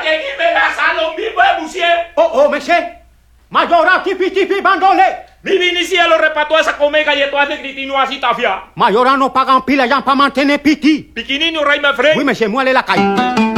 che chi me la sa non mi vuoi monsieur. Oh, monsieur. Mayora tipi bandole. Mi vini si lo repato esa comega y esto hace gritino así tafia. Mayora no pagan pila ya para mantener piti. Piquinino rey me frey. Oui, monsieur, moi, elle est la caille.